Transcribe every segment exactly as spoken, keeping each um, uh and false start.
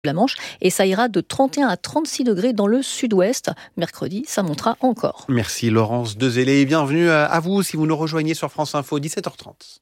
la Manche et ça ira de trente et un à trente-six degrés dans le sud-ouest. Mercredi, ça montera encore. Merci Laurence Dezellé et bienvenue à vous si vous nous rejoignez sur France Info, dix-sept heures trente.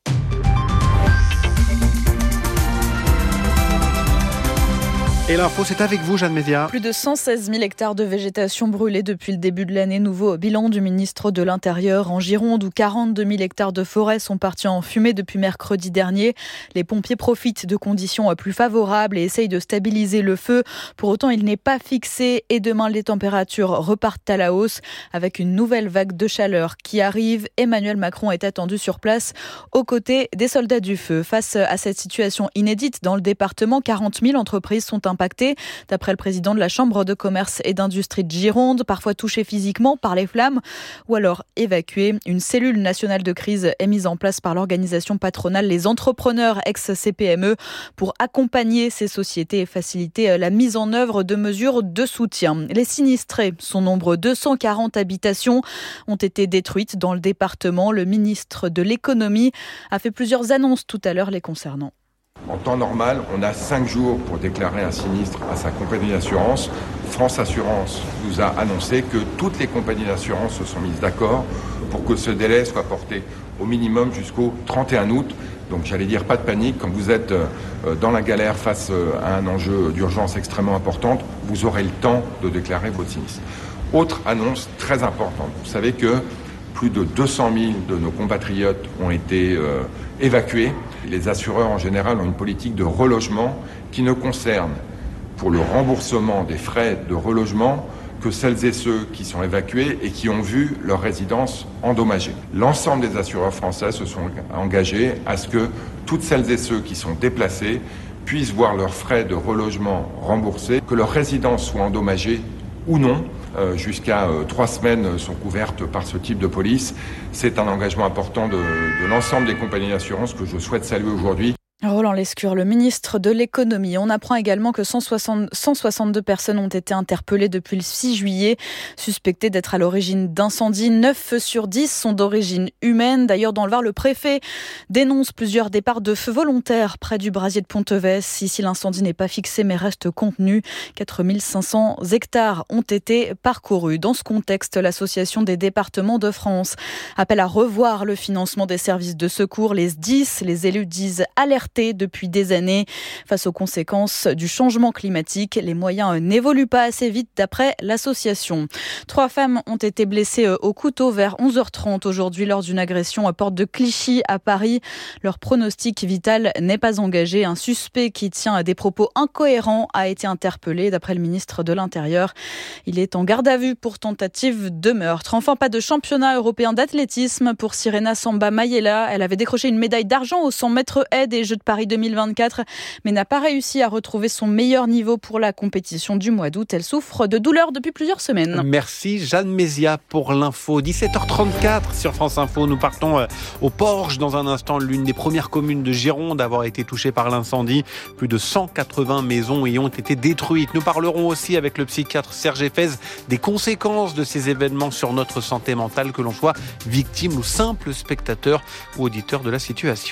Et l'info, c'est avec vous, Jeanne Média. Plus de cent seize mille hectares de végétation brûlés depuis le début de l'année. Nouveau bilan du ministre de l'Intérieur en Gironde, où quarante-deux mille hectares de forêt sont partis en fumée depuis mercredi dernier. Les pompiers profitent de conditions plus favorables et essayent de stabiliser le feu. Pour autant, il n'est pas fixé et demain, les températures repartent à la hausse avec une nouvelle vague de chaleur qui arrive. Emmanuel Macron est attendu sur place aux côtés des soldats du feu. Face à cette situation inédite dans le département, quarante mille entreprises sont impactées. D'après le président de la Chambre de commerce et d'industrie de Gironde, parfois touchés physiquement par les flammes ou alors évacués. Une cellule nationale de crise est mise en place par l'organisation patronale Les Entrepreneurs ex-C P M E pour accompagner ces sociétés et faciliter la mise en œuvre de mesures de soutien. Les sinistrés sont nombreux. deux cent quarante habitations ont été détruites dans le département. Le ministre de l'économie a fait plusieurs annonces tout à l'heure les concernant. En temps normal, on a cinq jours pour déclarer un sinistre à sa compagnie d'assurance. France Assurance nous a annoncé que toutes les compagnies d'assurance se sont mises d'accord pour que ce délai soit porté au minimum jusqu'au trente et un août. Donc j'allais dire pas de panique, quand vous êtes dans la galère face à un enjeu d'urgence extrêmement importante, vous aurez le temps de déclarer votre sinistre. Autre annonce très importante, vous savez que plus de deux cent mille de nos compatriotes ont été euh, évacués. Les assureurs en général ont une politique de relogement qui ne concerne pour le remboursement des frais de relogement que celles et ceux qui sont évacués et qui ont vu leur résidence endommagée. L'ensemble des assureurs français se sont engagés à ce que toutes celles et ceux qui sont déplacés puissent voir leurs frais de relogement remboursés, que leur résidence soit endommagée ou non. Euh, jusqu'à euh, trois semaines sont couvertes par ce type de police. C'est un engagement important de, de l'ensemble des compagnies d'assurance que je souhaite saluer aujourd'hui. Roland Lescure, le ministre de l'économie. On apprend également que cent soixante, cent soixante-deux personnes ont été interpellées depuis le six juillet, suspectées d'être à l'origine d'incendies. neuf sur dix sont d'origine humaine. D'ailleurs, dans le Var, le préfet dénonce plusieurs départs de feux volontaires près du brasier de Ponteves. Ici, l'incendie n'est pas fixé mais reste contenu. quatre mille cinq cents hectares ont été parcourus. Dans ce contexte, l'Association des départements de France appelle à revoir le financement des services de secours. Les S D I S, les élus disent alerter depuis des années. Face aux conséquences du changement climatique, les moyens n'évoluent pas assez vite d'après l'association. Trois femmes ont été blessées au couteau vers onze heures trente aujourd'hui lors d'une agression à Porte de Clichy à Paris. Leur pronostic vital n'est pas engagé. Un suspect qui tient à des propos incohérents a été interpellé d'après le ministre de l'Intérieur. Il est en garde à vue pour tentative de meurtre. Enfin, pas de championnat européen d'athlétisme pour Sirena Samba Mayela. Elle avait décroché une médaille d'argent au cent mètres haies des Jeux de Paris deux mille vingt-quatre, mais n'a pas réussi à retrouver son meilleur niveau pour la compétition du mois d'août. Elle souffre de douleurs depuis plusieurs semaines. Merci Jeanne Média pour l'info. dix-sept heures trente-quatre sur France Info. Nous partons au Porge dans un instant, l'une des premières communes de Gironde à avoir été touchée par l'incendie. Plus de cent quatre-vingts maisons y ont été détruites. Nous parlerons aussi avec le psychiatre Serge Effez des conséquences de ces événements sur notre santé mentale, que l'on soit victime ou simple spectateur ou auditeur de la situation.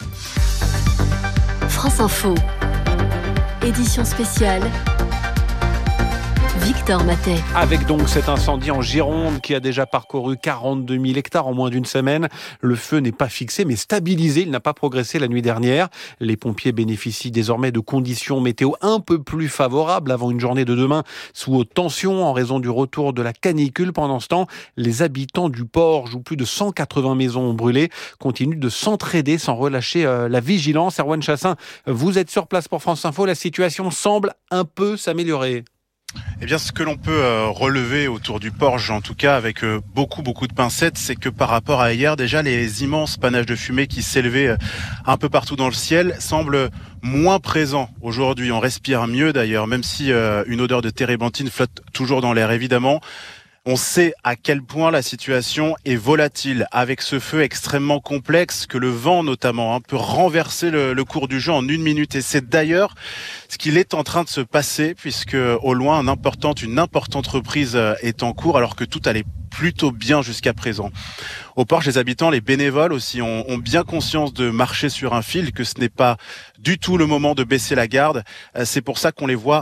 France Info, édition spéciale, Victor Matet. Avec donc cet incendie en Gironde qui a déjà parcouru quarante-deux mille hectares en moins d'une semaine. Le feu n'est pas fixé mais stabilisé, il n'a pas progressé la nuit dernière. Les pompiers bénéficient désormais de conditions météo un peu plus favorables avant une journée de demain sous haute tension en raison du retour de la canicule. Pendant ce temps, les habitants du Porge, où plus de cent quatre-vingts maisons ont brûlé, continuent de s'entraider sans relâcher euh, la vigilance. Erwan Chassin, vous êtes sur place pour France Info, la situation semble un peu s'améliorer. Eh bien, ce que l'on peut euh, relever autour du Porge, en tout cas avec euh, beaucoup, beaucoup de pincettes, c'est que par rapport à hier, déjà, les immenses panaches de fumée qui s'élevaient euh, un peu partout dans le ciel semblent moins présents aujourd'hui. On respire mieux d'ailleurs, même si euh, une odeur de térébenthine flotte toujours dans l'air, évidemment. On sait à quel point la situation est volatile avec ce feu extrêmement complexe, que le vent notamment hein, peut renverser le, le cours du jeu en une minute. Et c'est d'ailleurs ce qu'il est en train de se passer, puisque au loin, une importante, une importante reprise est en cours, alors que tout allait plutôt bien jusqu'à présent. Au Porche, les habitants, les bénévoles aussi ont, ont bien conscience de marcher sur un fil, que ce n'est pas du tout le moment de baisser la garde. C'est pour ça qu'on les voit